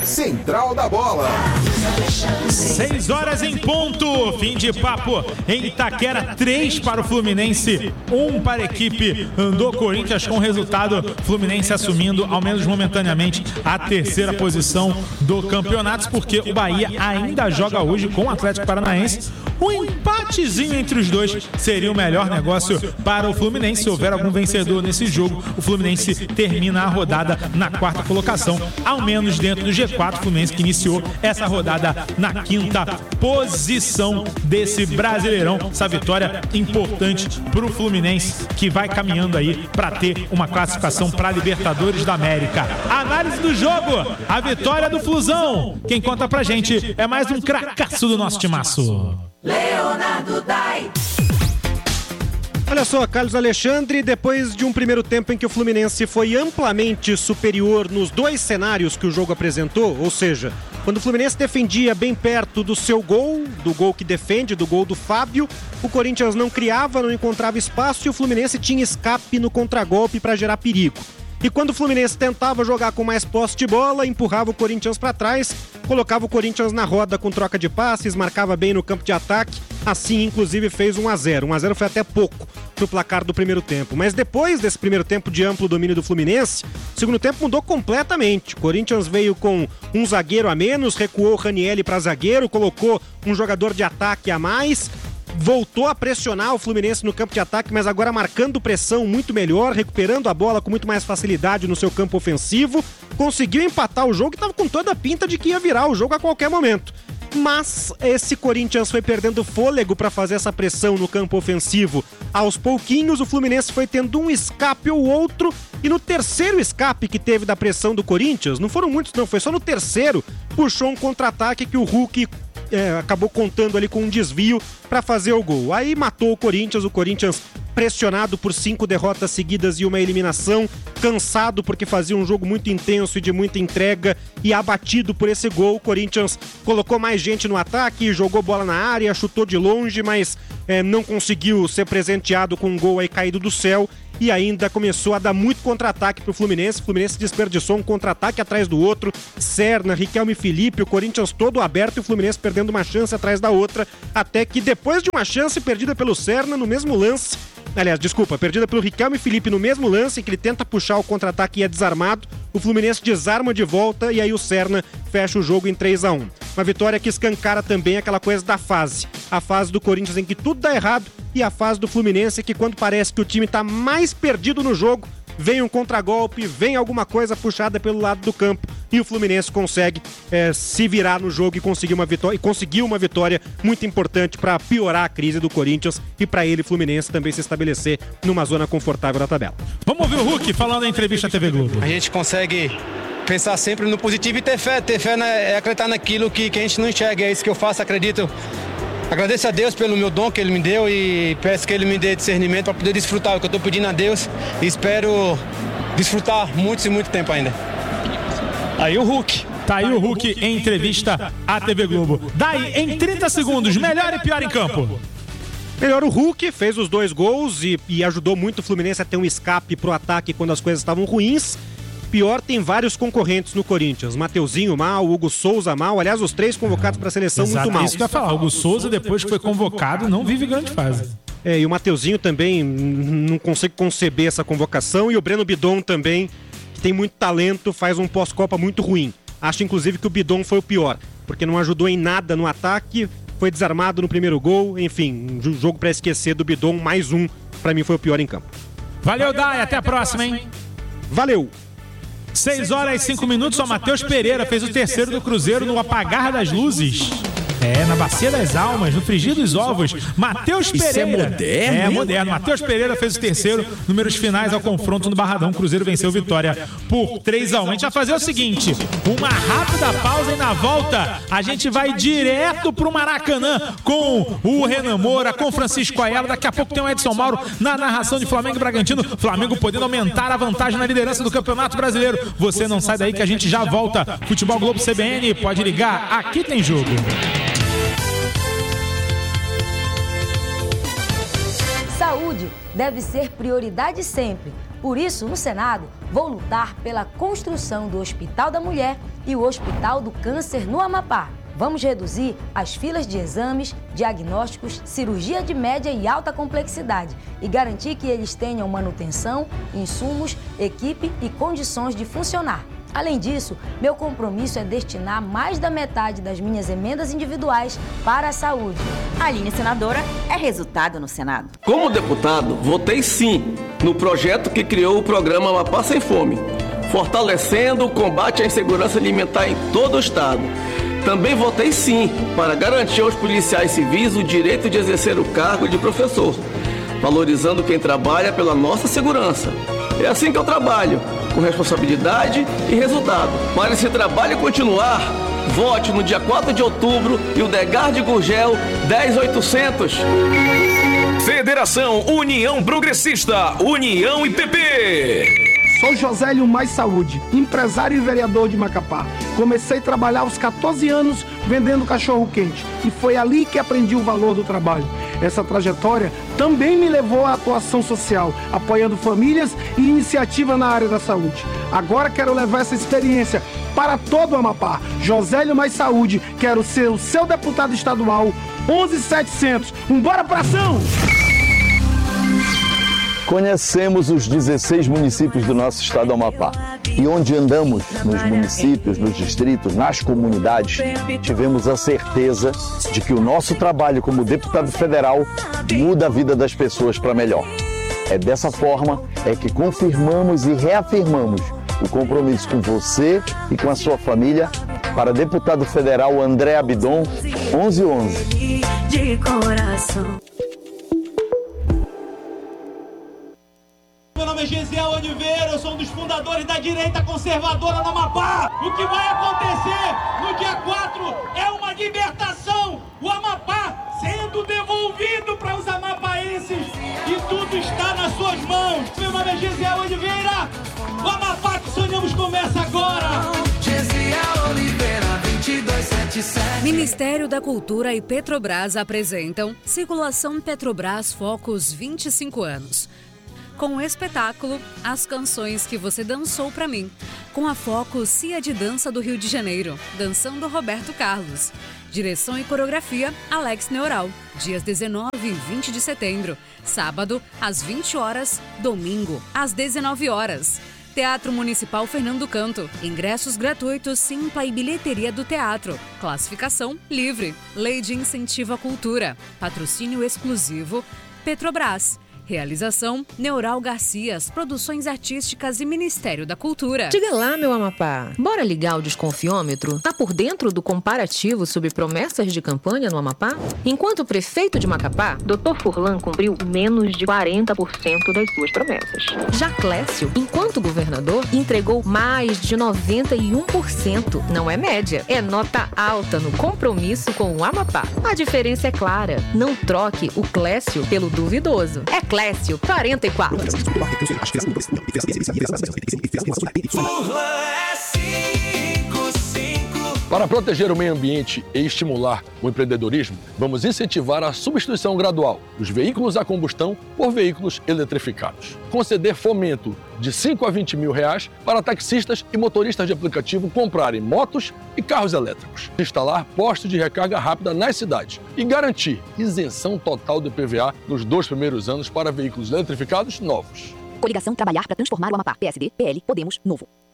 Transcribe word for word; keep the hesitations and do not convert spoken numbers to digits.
Central da Bola. Seis horas em ponto, fim de papo em Itaquera, três para o Fluminense, um para a equipe do Corinthians, com o resultado Fluminense assumindo, ao menos momentaneamente, a terceira posição do campeonato, porque o Bahia ainda joga hoje com o Atlético Paranaense. Um empatezinho entre os dois seria o melhor negócio para o Fluminense. Se houver algum vencedor nesse jogo, o Fluminense termina a rodada na quarta colocação, ao menos dentro do G quatro. O Fluminense que iniciou essa rodada na quinta posição desse Brasileirão. Essa vitória importante para o Fluminense, que vai caminhando aí para ter uma classificação para a Libertadores da América. Análise do jogo, a vitória do Flusão. Quem conta pra gente é mais um cracaço do nosso timaço. Leonardo Dai. Olha só, Carlos Alexandre, depois de um primeiro tempo em que o Fluminense foi amplamente superior nos dois cenários que o jogo apresentou, ou seja, quando o Fluminense defendia bem perto do seu gol, do gol que defende, do gol do Fábio, o Corinthians não criava, não encontrava espaço e o Fluminense tinha escape no contragolpe para gerar perigo. E quando o Fluminense tentava jogar com mais posse de bola, empurrava o Corinthians para trás, colocava o Corinthians na roda com troca de passes, marcava bem no campo de ataque, assim inclusive fez um a zero. um a zero foi até pouco pro placar do primeiro tempo, mas depois desse primeiro tempo de amplo domínio do Fluminense, o segundo tempo mudou completamente. O Corinthians veio com um zagueiro a menos, recuou o Ranieri para zagueiro, colocou um jogador de ataque a mais, voltou a pressionar o Fluminense no campo de ataque, mas agora marcando pressão muito melhor, recuperando a bola com muito mais facilidade no seu campo ofensivo, conseguiu empatar o jogo e estava com toda a pinta de que ia virar o jogo a qualquer momento. Mas esse Corinthians foi perdendo fôlego para fazer essa pressão no campo ofensivo. Aos pouquinhos o Fluminense foi tendo um escape ou outro, e no terceiro escape que teve da pressão do Corinthians, não foram muitos não, foi só no terceiro, puxou um contra-ataque que o Hulk É, acabou contando ali com um desvio para fazer o gol. Aí matou o Corinthians, o Corinthians pressionado por cinco derrotas seguidas e uma eliminação, cansado porque fazia um jogo muito intenso e de muita entrega e abatido por esse gol. O Corinthians colocou mais gente no ataque, jogou bola na área, chutou de longe, mas é, não conseguiu ser presenteado com um gol aí caído do céu. E ainda começou a dar muito contra-ataque pro Fluminense. O Fluminense desperdiçou um contra-ataque atrás do outro. Serna, Riquelme e Felipe, o Corinthians todo aberto e o Fluminense perdendo uma chance atrás da outra. Até que depois de uma chance perdida pelo Serna no mesmo lance, aliás, desculpa, perdida pelo Riquelme e Felipe no mesmo lance, em que ele tenta puxar o contra-ataque e é desarmado, o Fluminense desarma de volta e aí o Serna fecha o jogo em três a um. Uma vitória que escancara também aquela coisa da fase. A fase do Corinthians em que tudo dá errado e a fase do Fluminense que quando parece que o time está mais perdido no jogo, vem um contragolpe, vem alguma coisa puxada pelo lado do campo e o Fluminense consegue é, se virar no jogo e conseguir uma vitória, e conseguiu uma vitória muito importante para piorar a crise do Corinthians e para ele, Fluminense, também se estabelecer numa zona confortável da tabela. Vamos ouvir o Hulk falando na entrevista à T V Globo. A gente consegue pensar sempre no positivo e ter fé, ter fé na, é acreditar naquilo que, que a gente não enxerga, é isso que eu faço, acredito. Agradeço a Deus pelo meu dom que Ele me deu e peço que Ele me dê discernimento para poder desfrutar o que eu estou pedindo a Deus e espero desfrutar muito e muito tempo ainda. Aí o Hulk. Tá aí o Hulk em entrevista à T V Globo. Daí, em trinta segundos, melhor e pior em campo. Melhor o Hulk, fez os dois gols e, e ajudou muito o Fluminense a ter um escape pro ataque quando as coisas estavam ruins. Pior, tem vários concorrentes no Corinthians. Mateuzinho mal, Hugo Souza mal. Aliás, os três convocados para a seleção Exato, muito mal. Isso que eu ia falar. Hugo Souza, depois que foi convocado, não vive grande fase. É, e o Mateuzinho também, não consigo conceber essa convocação. E o Breno Bidon também, que tem muito talento, faz um pós-Copa muito ruim. Acho, inclusive, que o Bidon foi o pior, porque não ajudou em nada no ataque, foi desarmado no primeiro gol. Enfim, um jogo para esquecer do Bidon, mais um, para mim foi o pior em campo. Valeu, Dai, até a próxima, hein? Valeu! seis horas e cinco minutos, o Matheus Pereira fez o terceiro do Cruzeiro no apagar das luzes. É, na Bacia das Almas, no Frigir dos Ovos. Matheus Pereira. Isso é moderno, É, moderno. Matheus Pereira fez o terceiro. Números finais ao confronto no Barradão. O Cruzeiro venceu Vitória por três a um. A gente vai fazer o seguinte, uma rápida pausa e na volta a gente vai direto pro Maracanã com o Renan Moura, com o Francisco Ayala. Daqui a pouco tem o Edson Mauro na narração de Flamengo e Bragantino. Flamengo podendo aumentar a vantagem na liderança do Campeonato Brasileiro. Você não sai daí que a gente já volta. Futebol Globo C B N, pode ligar. Aqui tem jogo. Saúde deve ser prioridade sempre. Por isso, no Senado, vou lutar pela construção do Hospital da Mulher e o Hospital do Câncer no Amapá. Vamos reduzir as filas de exames, diagnósticos, cirurgia de média e alta complexidade e garantir que eles tenham manutenção, insumos, equipe e condições de funcionar. Além disso, meu compromisso é destinar mais da metade das minhas emendas individuais para a saúde. Aline Senadora é resultado no Senado. Como deputado, votei sim no projeto que criou o programa Amapá Sem Fome, fortalecendo o combate à insegurança alimentar em todo o estado. Também votei sim para garantir aos policiais civis o direito de exercer o cargo de professor, valorizando quem trabalha pela nossa segurança. É assim que eu trabalho, com responsabilidade e resultado. Para esse trabalho continuar, vote no dia quatro de outubro e o Degar de Gurgel dez mil e oitocentos. Federação União Progressista, União e P P. Sou Josélio Mais Saúde, empresário e vereador de Macapá. Comecei a trabalhar aos catorze anos vendendo cachorro-quente e foi ali que aprendi o valor do trabalho. Essa trajetória também me levou à atuação social, apoiando famílias e iniciativa na área da saúde. Agora quero levar essa experiência para todo o Amapá. Josélio Mais Saúde, quero ser o seu deputado estadual, onze mil e setecentos. Vambora pra ação! Conhecemos os dezesseis municípios do nosso estado do Amapá. E onde andamos, nos municípios, nos distritos, nas comunidades, tivemos a certeza de que o nosso trabalho como deputado federal muda a vida das pessoas para melhor. É dessa forma é que confirmamos e reafirmamos o compromisso com você e com a sua família para deputado federal André Abidon, onze onze. De coração. Meu nome é Gesiel Oliveira, eu sou um dos fundadores da direita conservadora no Amapá. O que vai acontecer no dia quatro é uma libertação. O Amapá sendo devolvido para os amapaenses e tudo está nas suas mãos. Meu nome é Gesiel Oliveira, o Amapá que sonhamos começa agora. Gesiel Oliveira, vinte e dois setenta e sete. Ministério da Cultura e Petrobras apresentam Circulação Petrobras Focus vinte e cinco anos. Com o espetáculo As Canções que Você Dançou Pra Mim, com a Focus Cia de Dança do Rio de Janeiro, dançando Roberto Carlos. Direção e coreografia Alex Neural, dias dezenove e vinte de setembro, sábado às vinte horas, domingo às dezenove horas. Teatro Municipal Fernando Canto, ingressos gratuitos, Simpla e bilheteria do teatro, classificação livre, Lei de Incentivo à Cultura, patrocínio exclusivo Petrobras. Realização Neural Garcias, Produções Artísticas e Ministério da Cultura. Diga lá, meu Amapá, bora ligar o desconfiômetro? Tá por dentro do comparativo sobre promessas de campanha no Amapá? Enquanto prefeito de Macapá, doutor Furlan cumpriu menos de quarenta por cento das suas promessas. Já Clécio, enquanto governador, entregou mais de noventa e um por cento. Não é média, é nota alta no compromisso com o Amapá. A diferença é clara, não troque o Clécio pelo duvidoso. É Clécio quarenta e quatro. Para proteger o meio ambiente e estimular o empreendedorismo, vamos incentivar a substituição gradual dos veículos a combustão por veículos eletrificados. Conceder fomento de cinco a vinte mil reais para taxistas e motoristas de aplicativo comprarem motos e carros elétricos. Instalar postos de recarga rápida nas cidades e garantir isenção total do I P V A nos dois primeiros anos para veículos eletrificados novos. Coligação Trabalhar para Transformar o Amapá. P S D, P L, Podemos, Novo.